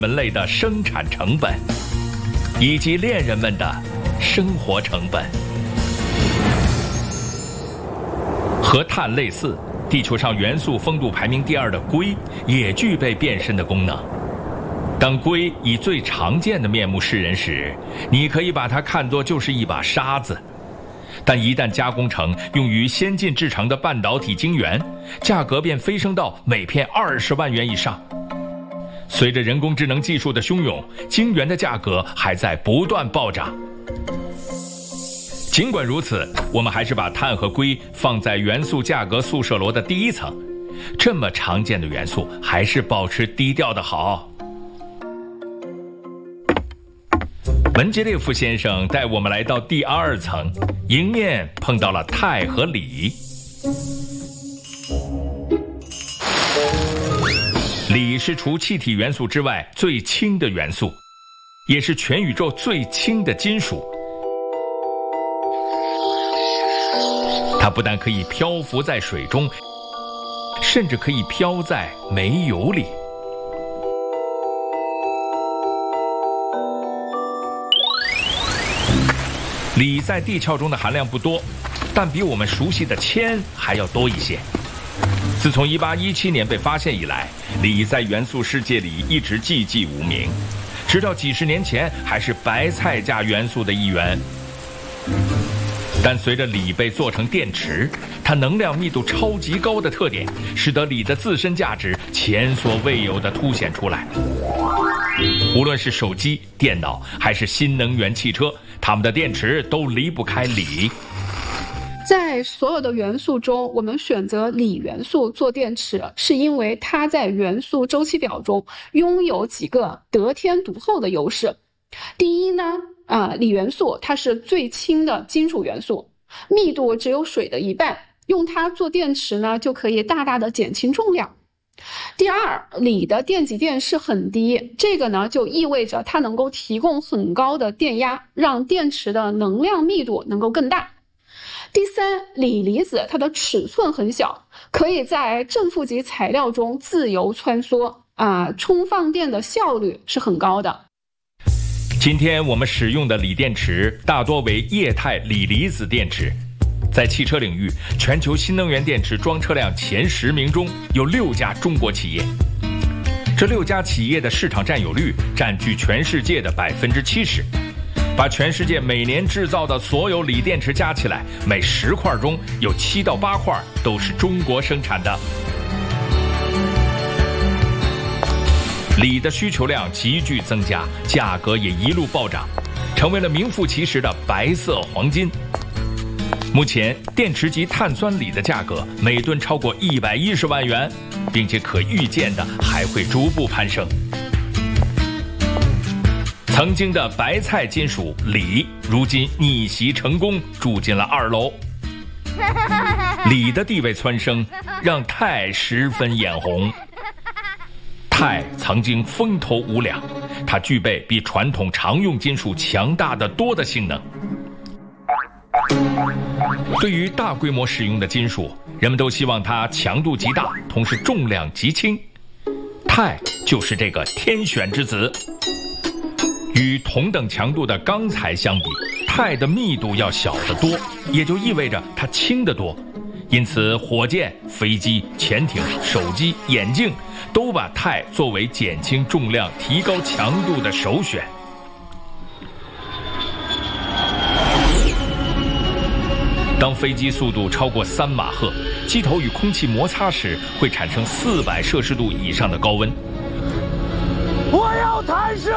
门类的生产成本，以及恋人们的生活成本。和碳类似，地球上元素丰度排名第2的硅也具备变身的功能。当硅以最常见的面目示人时，你可以把它看作就是一把沙子。但一旦加工成用于先进制成的半导体晶圆，价格便飞升到每片20万元以上。随着人工智能技术的汹涌，晶圆的价格还在不断暴涨。尽管如此，我们还是把碳和硅放在元素价格宿舍楼的第1层。这么常见的元素，还是保持低调的好。文杰列夫先生带我们来到第2层，迎面碰到了钛和锂。锂是除气体元素之外最轻的元素，也是全宇宙最轻的金属。它不但可以漂浮在水中，甚至可以漂在煤油里。锂在地壳中的含量不多，但比我们熟悉的铅还要多一些。自从1817年被发现以来，锂在元素世界里一直寂寂无名，直到几十年前还是白菜价元素的一员。但随着锂被做成电池，它能量密度超级高的特点，使得锂的自身价值前所未有地凸显出来。无论是手机、电脑还是新能源汽车，它们的电池都离不开锂。 在所有的元素中，我们选择锂元素做电池，是因为它在元素周期表中拥有几个得天独厚的优势。第一呢，锂元素它是最轻的金属元素，密度只有水的1半，用它做电池呢，就可以大大的减轻重量。第二，锂的电极电势很低，这个呢就意味着它能够提供很高的电压，让电池的能量密度能够更大。第三，锂离子它的尺寸很小，可以在正负极材料中自由穿梭，充放电的效率是很高的。 今天我们使用的锂电池大多为液态锂离子电池。在汽车领域，全球新能源电池装车量前10名中有6家中国企业，这6家企业的市场占有率占据全世界的70%。把全世界每年制造的所有锂电池加起来，每10块中有7到8块都是中国生产的。锂的需求量急剧增加，价格也一路暴涨，成为了名副其实的白色黄金。目前，电池级碳酸锂的价格每吨超过110万元，并且可预见的还会逐步攀升。曾经的白菜金属锂，如今逆袭成功，住进了2楼。锂的地位蹿升，让钛十分眼红。钛曾经风头无两，它具备比传统常用金属强大的多的性能。对于大规模使用的金属，人们都希望它强度极大，同时重量极轻。钛就是这个天选之子。与同等强度的钢材相比，钛的密度要小得多，也就意味着它轻得多。因此，火箭、飞机、潜艇、手机、眼镜都把钛作为减轻重量、提高强度的首选。当飞机速度超过3马赫，机头与空气摩擦时，会产生400摄氏度以上的高温。 我要弹射！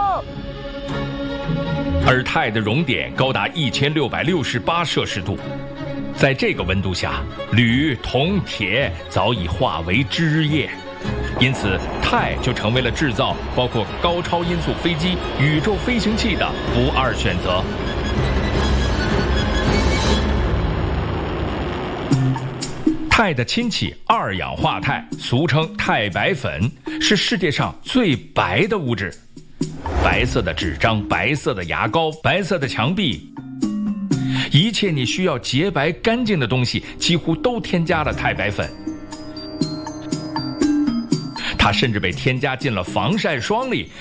而钛的熔点高达1668摄氏度，在这个温度下，铝、铜、铁早已化为汁液，因此钛就成为了制造包括高超音速飞机、宇宙飞行器的不二选择。钛的亲戚2氧化钛，俗称钛白粉，是世界上最白的物质。白色的纸张、白色的牙膏、白色的墙壁，一切你需要洁白干净的东西，几乎都添加了钛白粉。它甚至被添加进了防晒霜里，